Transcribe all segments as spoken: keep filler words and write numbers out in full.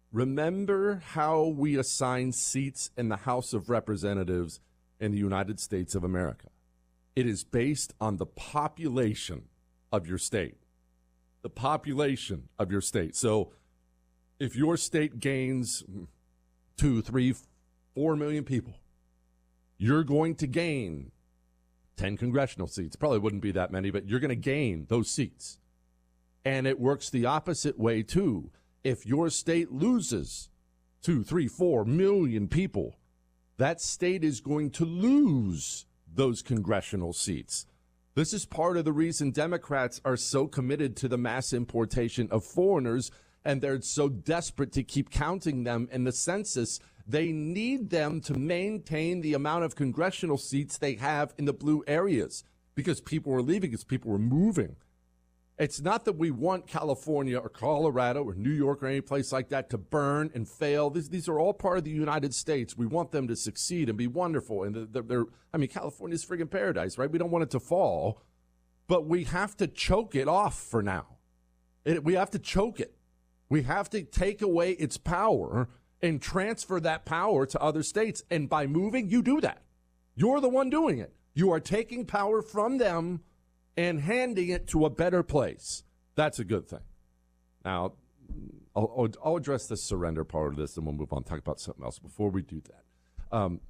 Remember how we assign seats in the House of Representatives in the United States of America. It is based on the population of your state. The population of your state. So if your state gains two, three, four million people, you're going to gain ten congressional seats. Probably wouldn't be that many, but you're going to gain those seats. And it works the opposite way, too. If your state loses two, three, four million people, that state is going to lose those congressional seats. This is part of the reason Democrats are so committed to the mass importation of foreigners, and they're so desperate to keep counting them in the census. They need them to maintain the amount of congressional seats they have in the blue areas because people are leaving, because people are moving. It's not that we want California or Colorado or New York or any place like that to burn and fail. These, these are all part of the United States. We want them to succeed and be wonderful. And they're, they're, I mean, California's friggin' paradise, right? We don't want it to fall, but we have to choke it off for now. It, we have to choke it. We have to take away its power and transfer that power to other states. And by moving, you do that. You're the one doing it. You are taking power from them and handing it to a better place. That's a good thing. Now, I'll, I'll address the surrender part of this, and we'll move on, talk about something else. Before we do that, um,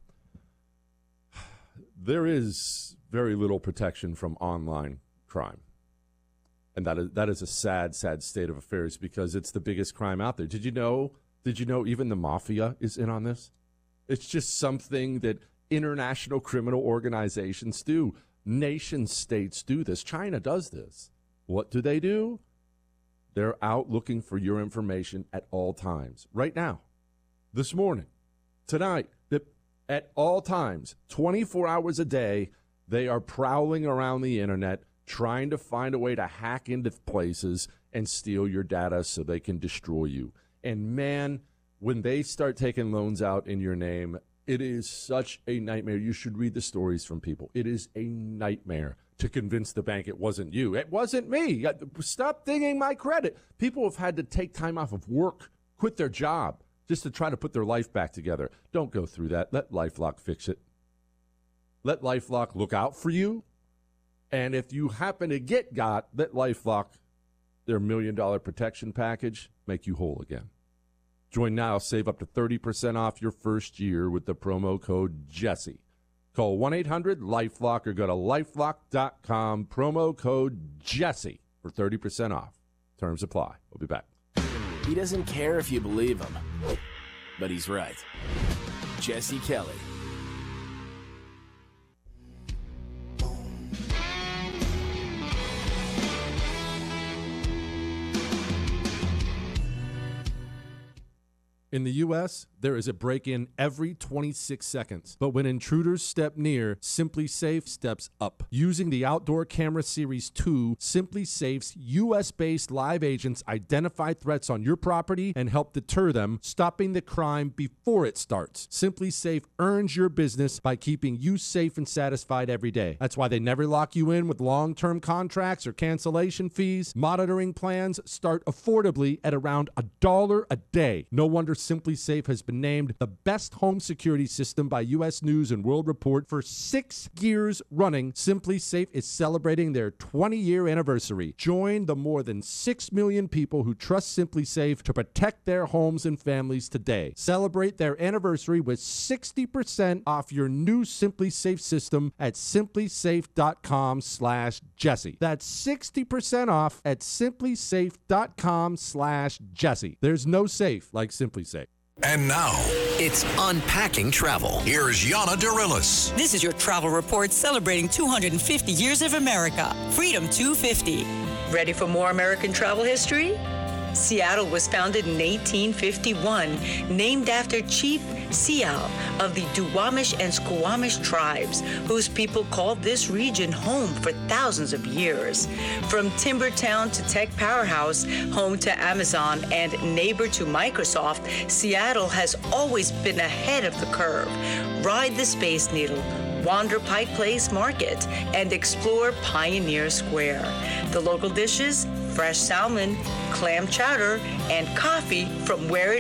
there is very little protection from online crime. And that is, that is a sad, sad state of affairs because it's the biggest crime out there. Did you know, did you know even the mafia is in on this? It's just something that international criminal organizations do. Nation states do this. China does this. What do they do? They're out looking for your information at all times. Right now, this morning, tonight, at all times, twenty-four hours a day, they are prowling around the internet trying to find a way to hack into places and steal your data so they can destroy you. And man, when they start taking loans out in your name, it is such a nightmare. You should read the stories from people. It is a nightmare to convince the bank it wasn't you. It wasn't me. Stop dinging my credit. People have had to take time off of work, quit their job, just to try to put their life back together. Don't go through that. Let LifeLock fix it. Let LifeLock look out for you. And if you happen to get got, let LifeLock, their million dollar protection package, make you whole again. Join now, save up to thirty percent off your first year with the promo code Jesse. Call one eight hundred LifeLock or go to lifelock dot com, promo code Jesse for thirty percent off. Terms apply. We'll be back. He doesn't care if you believe him, but he's right. Jesse Kelly. In the U S, there is a break-in every twenty-six seconds. But when intruders step near, SimpliSafe steps up. Using the Outdoor Camera Series two, SimpliSafe's U S-based live agents identify threats on your property and help deter them, stopping the crime before it starts. SimpliSafe earns your business by keeping you safe and satisfied every day. That's why they never lock you in with long-term contracts or cancellation fees. Monitoring plans start affordably at around a dollar a day. No wonder SimpliSafe has been named the best home security system by U S News and World Report for six years running. SimpliSafe is celebrating their twenty-year anniversary. Join the more than six million people who trust SimpliSafe to protect their homes and families today. Celebrate their anniversary with sixty percent off your new SimpliSafe system at simplisafe.com slash Jesse. That's sixty percent off at simplisafe.com slash Jesse. There's no safe like SimpliSafe. And now, it's Unpacking Travel. Here's Yana Dirilis. This is your travel report celebrating two hundred fifty years of America. Freedom two fifty. Ready for more American travel history? Seattle was founded in eighteen fifty-one, named after Chief Sial of the Duwamish and Squamish tribes, whose people called this region home for thousands of years. From timber town to tech powerhouse, home to Amazon, and neighbor to Microsoft, Seattle has always been ahead of the curve. Ride the Space Needle, wander Pike Place Market, and explore Pioneer Square. The local dishes, fresh salmon, clam chowder, and coffee from where it